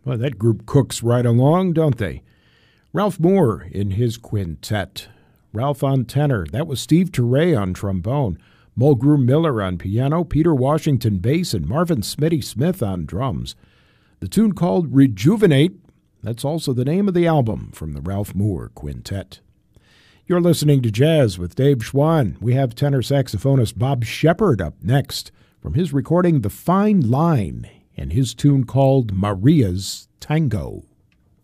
Well, that group cooks right along, don't they? Ralph Moore in his quintet. Ralph on tenor. That was Steve Turre on trombone. Mulgrew Miller on piano, Peter Washington bass, and Marvin Smitty Smith on drums. The tune called Rejuvenate, that's also the name of the album from the Ralph Moore Quintet. You're listening to Jazz with Dave Schwann. We have tenor saxophonist Bob Shepard up next from his recording The Fine Line and his tune called Maria's Tango.